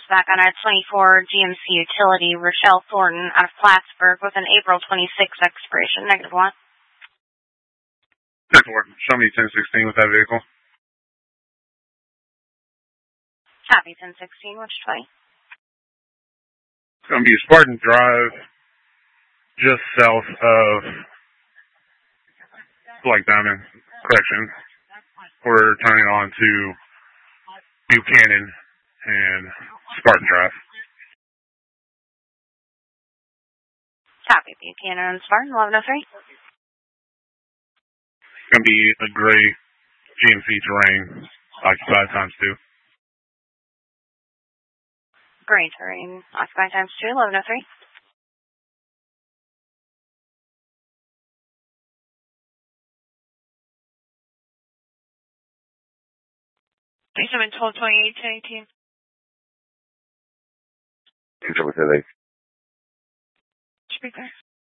back on a 24 GMC utility, Rochelle Thornton, out of Plattsburgh, with an April 26th expiration. -1. 10-4. Show me 1016 with that vehicle. Copy, 1016. Which way? It's going to be Spartan Drive, just south of Black Diamond. Correction. We're turning on to Buchanan and Spartan Drive. Copy, Buchanan and Spartan, 1103. It's going to be a gray GMC Terrain, occupied ×2. Gray Terrain, occupied ×2, 1103. Basement 1228 1018. Control 10-8. Speaker.